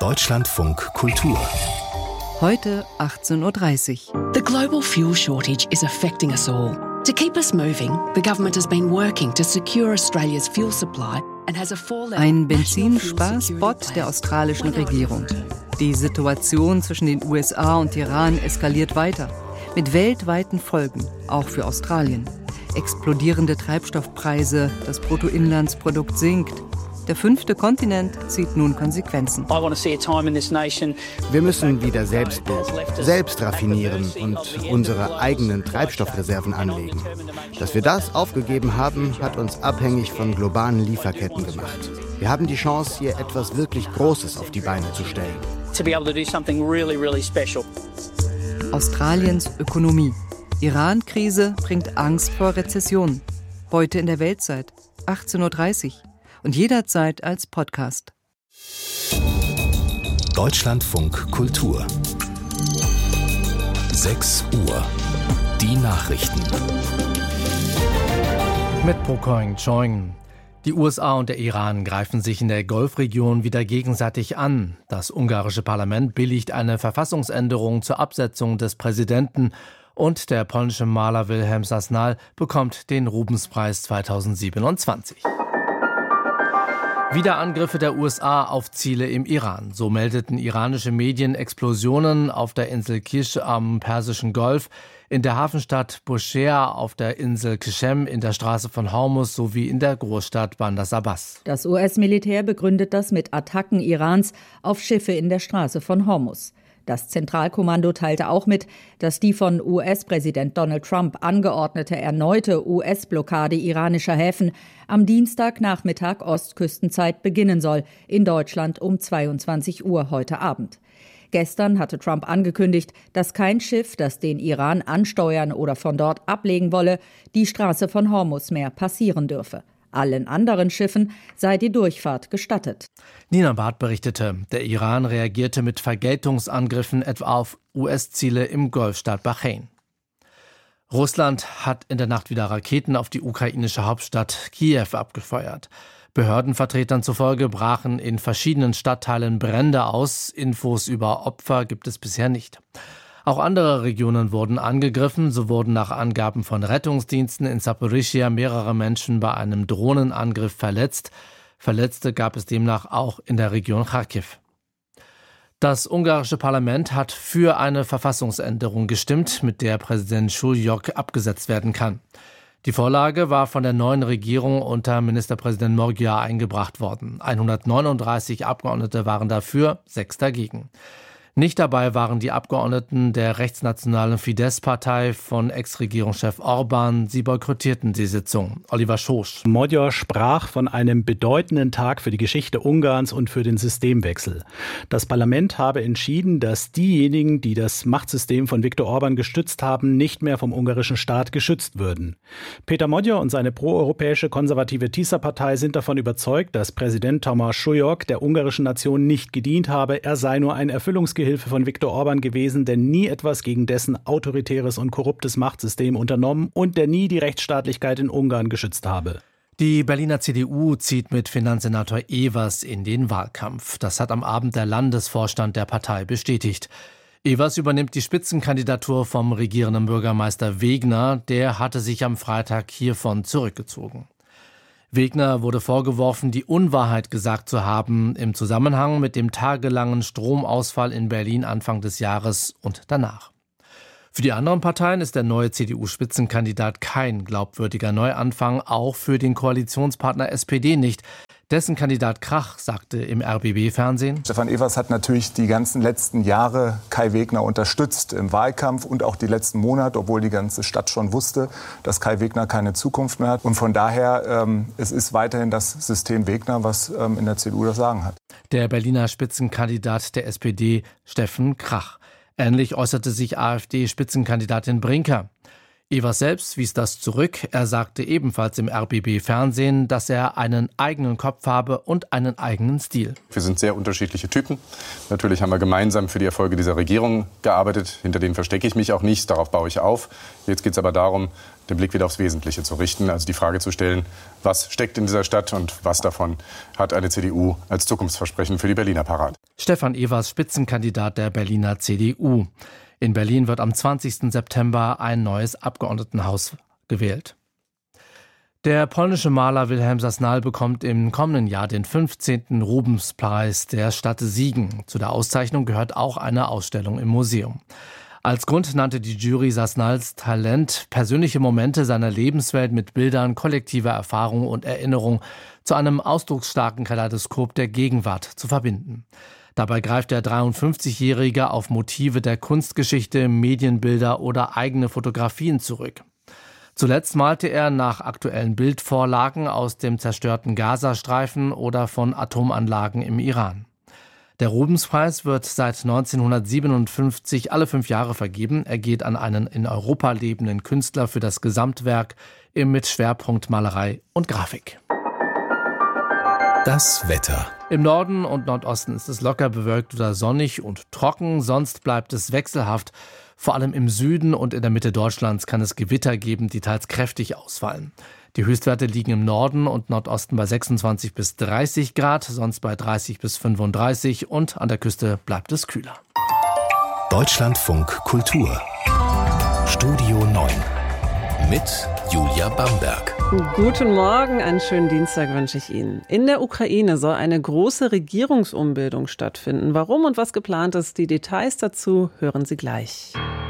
Deutschlandfunk Kultur. Heute 18:30 Uhr. The global fuel shortage is affecting us all. To keep us moving, the government has been working to secure Australia's fuel supply and has a Ein Benzinsparspot der australischen Regierung. Die Situation zwischen den USA und Iran eskaliert weiter. Mit weltweiten Folgen, auch für Australien. Explodierende Treibstoffpreise, das Bruttoinlandsprodukt sinkt. Der 5. Kontinent zieht nun Konsequenzen. Wir müssen wieder selbst raffinieren und unsere eigenen Treibstoffreserven anlegen. Dass wir das aufgegeben haben, hat uns abhängig von globalen Lieferketten gemacht. Wir haben die Chance, hier etwas wirklich Großes auf die Beine zu stellen. Australiens Ökonomie. Iran-Krise bringt Angst vor Rezession. Heute in der Weltzeit, 18:30 Uhr. Und jederzeit als Podcast. Deutschlandfunk Kultur. 6 Uhr. Die Nachrichten. Mit Pokoing Choing. Die USA und der Iran greifen sich in der Golfregion wieder gegenseitig an. Das ungarische Parlament billigt eine Verfassungsänderung zur Absetzung des Präsidenten. Und der polnische Maler Wilhelm Sasnal bekommt den Rubenspreis 2027. Wieder Angriffe der USA auf Ziele im Iran. So meldeten iranische Medien Explosionen auf der Insel Kish am Persischen Golf, in der Hafenstadt Bushehr, auf der Insel Qeshem, in der Straße von Hormuz sowie in der Großstadt Bandar Abbas. Das US-Militär begründet das mit Attacken Irans auf Schiffe in der Straße von Hormuz. Das Zentralkommando teilte auch mit, dass die von US-Präsident Donald Trump angeordnete erneute US-Blockade iranischer Häfen am Dienstagnachmittag Ostküstenzeit beginnen soll, in Deutschland um 22 Uhr heute Abend. Gestern hatte Trump angekündigt, dass kein Schiff, das den Iran ansteuern oder von dort ablegen wolle, die Straße von Hormuz mehr passieren dürfe. Allen anderen Schiffen sei die Durchfahrt gestattet. Nina Barth berichtete, der Iran reagierte mit Vergeltungsangriffen etwa auf US-Ziele im Golfstaat Bahrain. Russland hat in der Nacht wieder Raketen auf die ukrainische Hauptstadt Kiew abgefeuert. Behördenvertretern zufolge brachen in verschiedenen Stadtteilen Brände aus. Infos über Opfer gibt es bisher nicht. Auch andere Regionen wurden angegriffen. So wurden nach Angaben von Rettungsdiensten in Saporischschja mehrere Menschen bei einem Drohnenangriff verletzt. Verletzte gab es demnach auch in der Region Charkiw. Das ungarische Parlament hat für eine Verfassungsänderung gestimmt, mit der Präsident Šuljok abgesetzt werden kann. Die Vorlage war von der neuen Regierung unter Ministerpräsident Magyar eingebracht worden. 139 Abgeordnete waren dafür, 6 dagegen. Nicht dabei waren die Abgeordneten der rechtsnationalen Fidesz-Partei von Ex-Regierungschef Orbán. Sie boykottierten die Sitzung. Oliver Schosch. Magyar sprach von einem bedeutenden Tag für die Geschichte Ungarns und für den Systemwechsel. Das Parlament habe entschieden, dass diejenigen, die das Machtsystem von Viktor Orbán gestützt haben, nicht mehr vom ungarischen Staat geschützt würden. Péter Magyar und seine proeuropäische konservative Tisza-Partei sind davon überzeugt, dass Präsident Tamás Šuljok der ungarischen Nation nicht gedient habe. Er sei nur ein Erfüllungsgehilfe von Viktor Orbán gewesen, der nie etwas gegen dessen autoritäres und korruptes Machtsystem unternommen und der nie die Rechtsstaatlichkeit in Ungarn geschützt habe. Die Berliner CDU zieht mit Finanzsenator Evers in den Wahlkampf. Das hat am Abend der Landesvorstand der Partei bestätigt. Evers übernimmt die Spitzenkandidatur vom regierenden Bürgermeister Wegner. Der hatte sich am Freitag hiervon zurückgezogen. Wegner wurde vorgeworfen, die Unwahrheit gesagt zu haben im Zusammenhang mit dem tagelangen Stromausfall in Berlin Anfang des Jahres und danach. Für die anderen Parteien ist der neue CDU-Spitzenkandidat kein glaubwürdiger Neuanfang, auch für den Koalitionspartner SPD nicht. Dessen Kandidat Krach sagte im RBB-Fernsehen: Stefan Evers hat natürlich die ganzen letzten Jahre Kai Wegner unterstützt im Wahlkampf und auch die letzten Monate, obwohl die ganze Stadt schon wusste, dass Kai Wegner keine Zukunft mehr hat. Und von daher, es ist weiterhin das System Wegner, was in der CDU das Sagen hat. Der Berliner Spitzenkandidat der SPD, Steffen Krach. Ähnlich äußerte sich AfD-Spitzenkandidatin Brinker. Evers selbst wies das zurück. Er sagte ebenfalls im RBB-Fernsehen, dass er einen eigenen Kopf habe und einen eigenen Stil. Wir sind sehr unterschiedliche Typen. Natürlich haben wir gemeinsam für die Erfolge dieser Regierung gearbeitet. Hinter denen verstecke ich mich auch nicht, darauf baue ich auf. Jetzt geht es aber darum, den Blick wieder aufs Wesentliche zu richten. Also die Frage zu stellen, was steckt in dieser Stadt und was davon hat eine CDU als Zukunftsversprechen für die Berliner parat. Stefan Evers, Spitzenkandidat der Berliner CDU. In Berlin wird am 20. September ein neues Abgeordnetenhaus gewählt. Der polnische Maler Wilhelm Sasnal bekommt im kommenden Jahr den 15. Rubenspreis der Stadt Siegen. Zu der Auszeichnung gehört auch eine Ausstellung im Museum. Als Grund nannte die Jury Sasnals Talent, persönliche Momente seiner Lebenswelt mit Bildern kollektiver Erfahrung und Erinnerung zu einem ausdrucksstarken Kaleidoskop der Gegenwart zu verbinden. Dabei greift der 53-Jährige auf Motive der Kunstgeschichte, Medienbilder oder eigene Fotografien zurück. Zuletzt malte er nach aktuellen Bildvorlagen aus dem zerstörten Gazastreifen oder von Atomanlagen im Iran. Der Rubenspreis wird seit 1957 alle 5 Jahre vergeben. Er geht an einen in Europa lebenden Künstler für das Gesamtwerk mit Schwerpunkt Malerei und Grafik. Das Wetter. Im Norden und Nordosten ist es locker bewölkt oder sonnig und trocken, sonst bleibt es wechselhaft. Vor allem im Süden und in der Mitte Deutschlands kann es Gewitter geben, die teils kräftig ausfallen. Die Höchstwerte liegen im Norden und Nordosten bei 26 bis 30 Grad, sonst bei 30 bis 35 und an der Küste bleibt es kühler. Deutschlandfunk Kultur. Studio 9 mit Julia Bamberg. Guten Morgen, einen schönen Dienstag wünsche ich Ihnen. In der Ukraine soll eine große Regierungsumbildung stattfinden. Warum und was geplant ist, die Details dazu hören Sie gleich.